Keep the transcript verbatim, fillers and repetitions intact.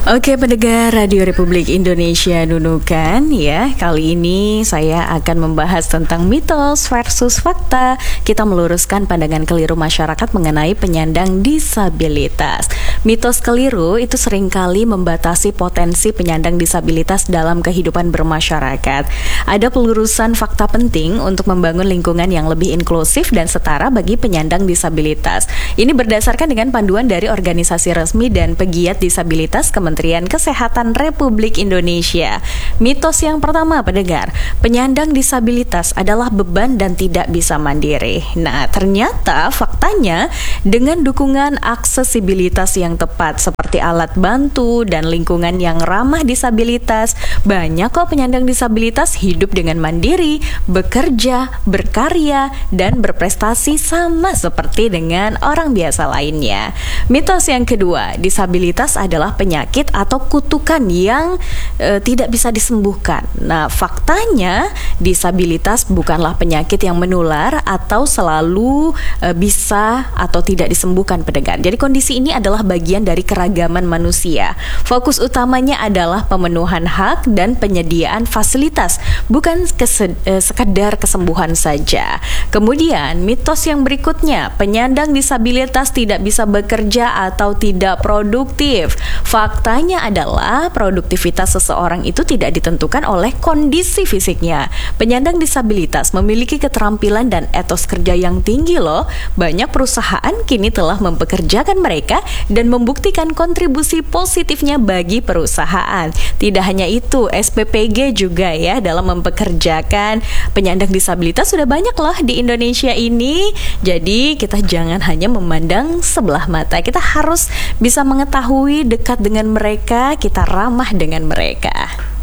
Oke, pendengar Radio Republik Indonesia Nunukan ya. Kali ini saya akan membahas tentang mitos versus fakta. Kita meluruskan pandangan keliru masyarakat mengenai penyandang disabilitas. Mitos keliru itu seringkali membatasi potensi penyandang disabilitas dalam kehidupan bermasyarakat. Ada pelurusan fakta penting untuk membangun lingkungan yang lebih inklusif dan setara bagi penyandang disabilitas. Ini berdasarkan dengan panduan dari organisasi resmi dan pegiat disabilitas Kementerian Kesehatan Republik Indonesia. Mitos yang pertama, pendengar, penyandang disabilitas adalah beban dan tidak bisa mandiri. Nah, ternyata faktanya dengan dukungan aksesibilitas yang tepat seperti alat bantu dan lingkungan yang ramah disabilitas, banyak kok penyandang disabilitas hidup dengan mandiri, bekerja, berkarya, dan berprestasi sama seperti dengan orang biasa lainnya. Mitos yang kedua, disabilitas adalah penyakit atau kutukan yang e, tidak bisa disembuhkan. Nah, faktanya disabilitas bukanlah penyakit yang menular atau selalu e, bisa atau tidak disembuhkan, pendengar. Jadi kondisi ini adalah bagian dari keragaman manusia. Fokus utamanya adalah pemenuhan hak dan penyediaan fasilitas, bukan kese, e, sekedar kesembuhan saja. Kemudian mitos yang berikutnya, penyandang disabilitas tidak bisa bekerja atau tidak produktif. Faktanya adalah produktivitas seseorang itu tidak ditentukan oleh kondisi fisiknya. Penyandang disabilitas memiliki keterampilan dan etos kerja yang tinggi loh. Banyak perusahaan kini telah mempekerjakan mereka dan membuktikan kontribusi positifnya bagi perusahaan. Tidak hanya itu, S P P G juga ya dalam mempekerjakan penyandang disabilitas sudah banyak loh di Indonesia ini. Jadi kita jangan hanya memandang sebelah mata. Kita harus bisa mengetahui dekat dengan mereka, kita ramah dengan mereka.